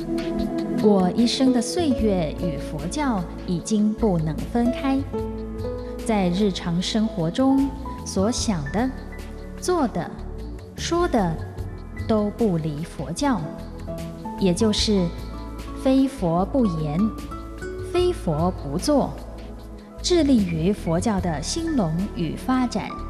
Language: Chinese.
我一生的岁月与佛教已经不能分开，在日常生活中所想的、做的、说的，都不离佛教，也就是非佛不言，非佛不做，致力于佛教的兴隆与发展。